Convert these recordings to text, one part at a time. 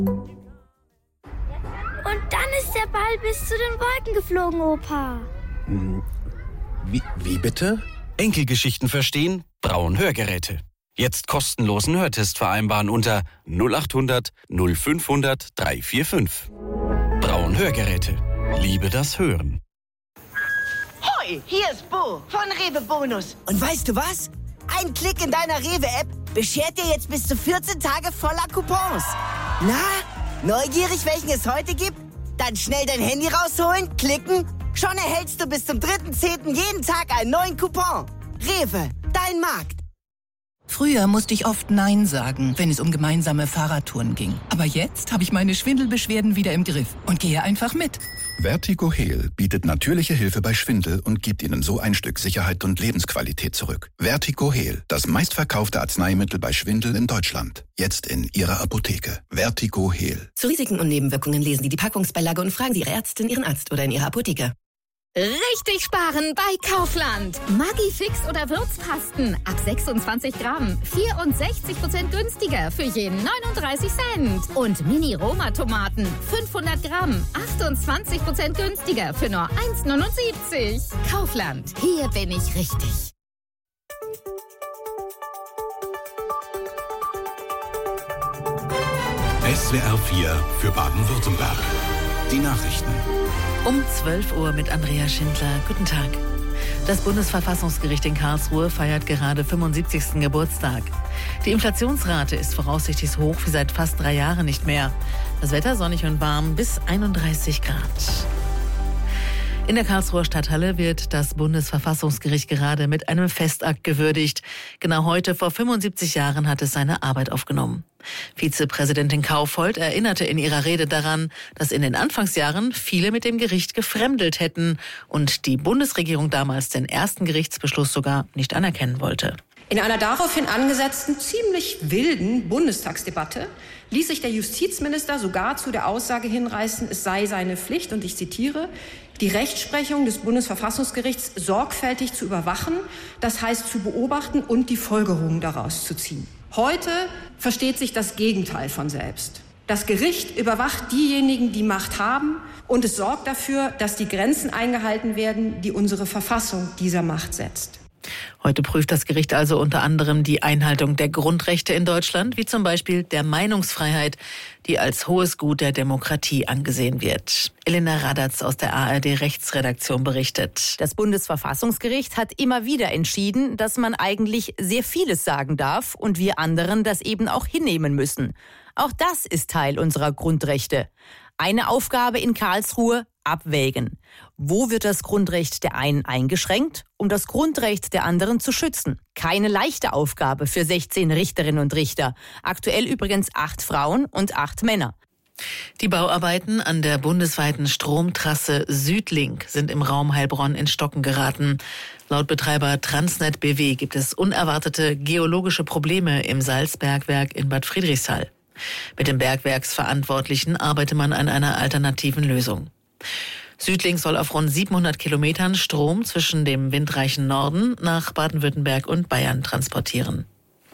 Und dann ist der Ball bis zu den Wolken geflogen, Opa. Wie bitte? Enkelgeschichten verstehen? Braun Hörgeräte. Jetzt kostenlosen Hörtest vereinbaren unter 0800 0500 345. Braun Hörgeräte. Liebe das Hören. Hoi, hier ist Bo von Rewe Bonus. Und weißt du was? Ein Klick in deiner Rewe-App beschert dir jetzt bis zu 14 Tage voller Coupons. Na, neugierig, welchen es heute gibt? Dann schnell dein Handy rausholen, klicken. Schon erhältst du bis zum 3.10. jeden Tag einen neuen Coupon. Rewe, dein Markt. Früher musste ich oft Nein sagen, wenn es um gemeinsame Fahrradtouren ging. Aber jetzt habe ich meine Schwindelbeschwerden wieder im Griff und gehe einfach mit. Vertigo Heal bietet natürliche Hilfe bei Schwindel und gibt Ihnen so ein Stück Sicherheit und Lebensqualität zurück. Vertigo Heal, das meistverkaufte Arzneimittel bei Schwindel in Deutschland. Jetzt in Ihrer Apotheke. Vertigo Heal. Zu Risiken und Nebenwirkungen lesen Sie die Packungsbeilage und fragen Sie Ihre Ärztin, Ihren Arzt oder in Ihrer Apotheke. Richtig sparen bei Kaufland. Maggi-Fix oder Würzpasten ab 26 Gramm. 64% günstiger für je 39 Cent. Und Mini-Roma-Tomaten 500 Gramm. 28% günstiger für nur 1,79. Kaufland. Hier bin ich richtig. SWR 4 für Baden-Württemberg. Die Nachrichten. Um 12 Uhr mit Andrea Schindler. Guten Tag. Das Bundesverfassungsgericht in Karlsruhe feiert gerade 75. Geburtstag. Die Inflationsrate ist voraussichtlich so hoch wie seit fast 3 Jahren nicht mehr. Das Wetter sonnig und warm bis 31 Grad. In der Karlsruher Stadthalle wird das Bundesverfassungsgericht gerade mit einem Festakt gewürdigt. Genau heute vor 75 Jahren hat es seine Arbeit aufgenommen. Vizepräsidentin Kaufhold erinnerte in ihrer Rede daran, dass in den Anfangsjahren viele mit dem Gericht gefremdelt hätten und die Bundesregierung damals den ersten Gerichtsbeschluss sogar nicht anerkennen wollte. In einer daraufhin angesetzten, ziemlich wilden Bundestagsdebatte ließ sich der Justizminister sogar zu der Aussage hinreißen, es sei seine Pflicht, und ich zitiere, die Rechtsprechung des Bundesverfassungsgerichts sorgfältig zu überwachen, das heißt zu beobachten und die Folgerungen daraus zu ziehen. Heute versteht sich das Gegenteil von selbst. Das Gericht überwacht diejenigen, die Macht haben, und es sorgt dafür, dass die Grenzen eingehalten werden, die unsere Verfassung dieser Macht setzt. Heute prüft das Gericht also unter anderem die Einhaltung der Grundrechte in Deutschland, wie zum Beispiel der Meinungsfreiheit, die als hohes Gut der Demokratie angesehen wird. Elena Radatz aus der ARD-Rechtsredaktion berichtet. Das Bundesverfassungsgericht hat immer wieder entschieden, dass man eigentlich sehr vieles sagen darf und wir anderen das eben auch hinnehmen müssen. Auch das ist Teil unserer Grundrechte. Eine Aufgabe in Karlsruhe: abwägen. Wo wird das Grundrecht der einen eingeschränkt, um das Grundrecht der anderen zu schützen? Keine leichte Aufgabe für 16 Richterinnen und Richter. Aktuell übrigens 8 Frauen und 8 Männer. Die Bauarbeiten an der bundesweiten Stromtrasse Südlink sind im Raum Heilbronn in Stocken geraten. Laut Betreiber Transnet BW gibt es unerwartete geologische Probleme im Salzbergwerk in Bad Friedrichshall. Mit dem Bergwerksverantwortlichen arbeitet man an einer alternativen Lösung. Südlink soll auf rund 700 Kilometern Strom zwischen dem windreichen Norden nach Baden-Württemberg und Bayern transportieren.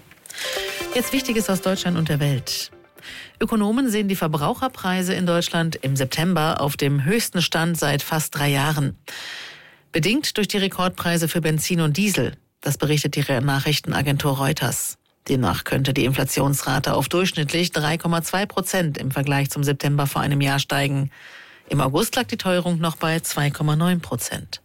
Jetzt Wichtiges aus Deutschland und der Welt. Ökonomen sehen die Verbraucherpreise in Deutschland im September auf dem höchsten Stand seit fast 3 Jahren. Bedingt durch die Rekordpreise für Benzin und Diesel. Das berichtet die Nachrichtenagentur Reuters. Demnach könnte die Inflationsrate auf durchschnittlich 3,2% im Vergleich zum September vor einem Jahr steigen. Im August lag die Teuerung noch bei 2,9%.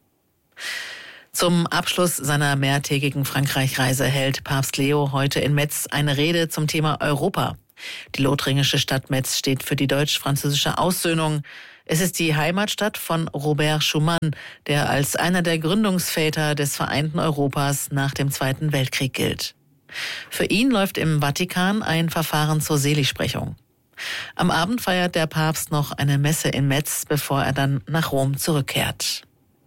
Zum Abschluss seiner mehrtägigen Frankreich-Reise hält Papst Leo heute in Metz eine Rede zum Thema Europa. Die lothringische Stadt Metz steht für die deutsch-französische Aussöhnung. Es ist die Heimatstadt von Robert Schuman, der als einer der Gründungsväter des vereinten Europas nach dem Zweiten Weltkrieg gilt. Für ihn läuft im Vatikan ein Verfahren zur Seligsprechung. Am Abend feiert der Papst noch eine Messe in Metz, bevor er dann nach Rom zurückkehrt.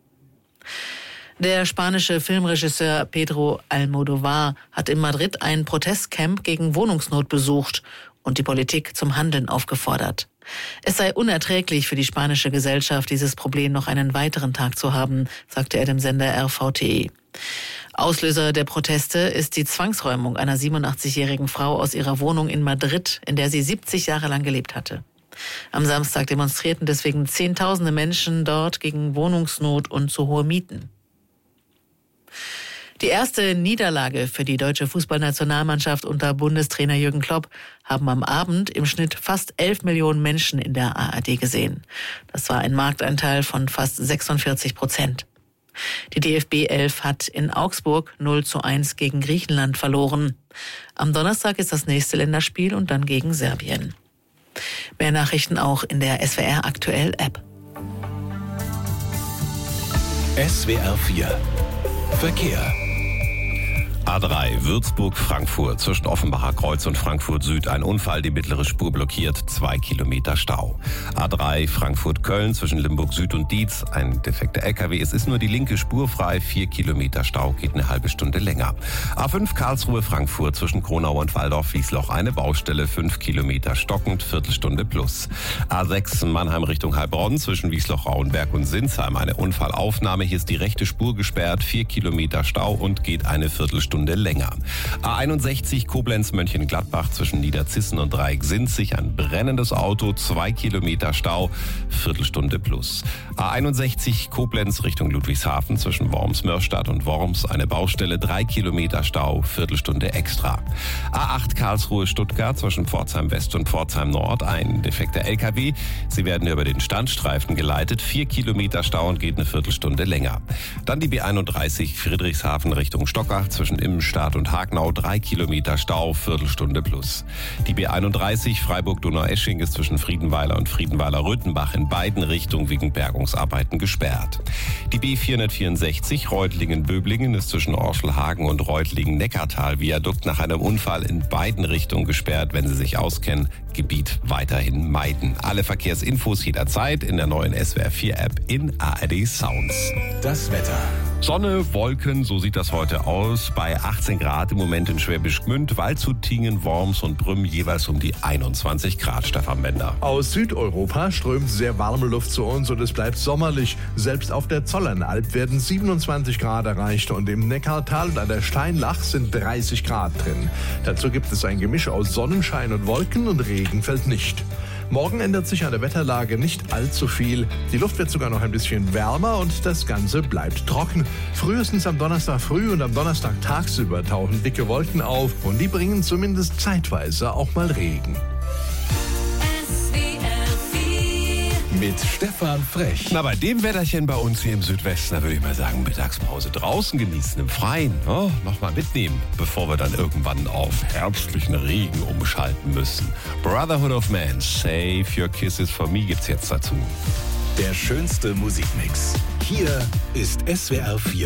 Der spanische Filmregisseur Pedro Almodóvar hat in Madrid ein Protestcamp gegen Wohnungsnot besucht und die Politik zum Handeln aufgefordert. Es sei unerträglich für die spanische Gesellschaft, dieses Problem noch einen weiteren Tag zu haben, sagte er dem Sender RVTE. Auslöser der Proteste ist die Zwangsräumung einer 87-jährigen Frau aus ihrer Wohnung in Madrid, in der sie 70 Jahre lang gelebt hatte. Am Samstag demonstrierten deswegen Zehntausende Menschen dort gegen Wohnungsnot und zu hohe Mieten. Die erste Niederlage für die deutsche Fußballnationalmannschaft unter Bundestrainer Jürgen Klopp haben am Abend im Schnitt fast 11 Millionen Menschen in der ARD gesehen. Das war ein Marktanteil von fast 46%. Die DFB 11 hat in Augsburg 0:1 gegen Griechenland verloren. Am Donnerstag ist das nächste Länderspiel und dann gegen Serbien. Mehr Nachrichten auch in der SWR Aktuell App. SWR 4 Verkehr. A3 Würzburg-Frankfurt zwischen Offenbacher Kreuz und Frankfurt Süd ein Unfall, die mittlere Spur blockiert, 2 Kilometer Stau. A3 Frankfurt-Köln zwischen Limburg Süd und Dietz ein defekter LKW. Es ist nur die linke Spur frei, 4 Kilometer Stau, geht eine halbe Stunde länger. A5 Karlsruhe-Frankfurt zwischen Kronau und Waldorf-Wiesloch eine Baustelle, 5 Kilometer stockend, Viertelstunde plus. A6 Mannheim Richtung Heilbronn zwischen Wiesloch-Rauenberg und Sinsheim eine Unfallaufnahme. Hier ist die rechte Spur gesperrt, 4 Kilometer Stau und geht eine Viertelstunde länger. A61 Koblenz-Mönchengladbach zwischen Niederzissen und Dreieck-Sinzig ein brennendes Auto, 2 Kilometer Stau, Viertelstunde plus. A61 Koblenz Richtung Ludwigshafen zwischen Worms-Mörstadt und Worms eine Baustelle, 3 Kilometer Stau, Viertelstunde extra. A8 Karlsruhe-Stuttgart zwischen Pforzheim West und Pforzheim Nord ein defekter LKW. Sie werden über den Standstreifen geleitet, 4 Kilometer Stau und geht eine Viertelstunde länger. Dann die B31 Friedrichshafen Richtung Stockach zwischen Immenstadt und Hagnau 3 Kilometer Stau, Viertelstunde plus. Die B31 Freiburg-Donaueschingen ist zwischen Friedenweiler und Friedenweiler-Röthenbach in beiden Richtungen wegen Bergungsarbeiten gesperrt. Die B464 Reutlingen-Böblingen ist zwischen Orschelhagen und Reutlingen-Neckartal-Viadukt nach einem Unfall in beiden Richtungen gesperrt. Wenn Sie sich auskennen, Gebiet weiterhin meiden. Alle Verkehrsinfos jederzeit in der neuen SWR 4 App in ARD Sounds. Das Wetter. Sonne, Wolken, so sieht das heute aus. Bei 18 Grad im Moment in Schwäbisch Gmünd, Waldshut-Tiengen, Worms und Brünn jeweils um die 21 Grad, Stefan Bender. Aus Südeuropa strömt sehr warme Luft zu uns und es bleibt sommerlich. Selbst auf der Zollernalb werden 27 Grad erreicht und im Neckartal und an der Steinlach sind 30 Grad drin. Dazu gibt es ein Gemisch aus Sonnenschein und Wolken und Regen fällt nicht. Morgen ändert sich an der Wetterlage nicht allzu viel. Die Luft wird sogar noch ein bisschen wärmer und das Ganze bleibt trocken. Frühestens am Donnerstag früh und am Donnerstag tagsüber tauchen dicke Wolken auf und die bringen zumindest zeitweise auch mal Regen. Mit Stefan Frech. Na, bei dem Wetterchen bei uns hier im Südwesten, da würde ich mal sagen, Mittagspause draußen genießen, im Freien. Oh, nochmal mitnehmen, bevor wir dann irgendwann auf herbstlichen Regen umschalten müssen. Brotherhood of Man, Save Your Kisses for Me gibt's jetzt dazu. Der schönste Musikmix. Hier ist SWR 4.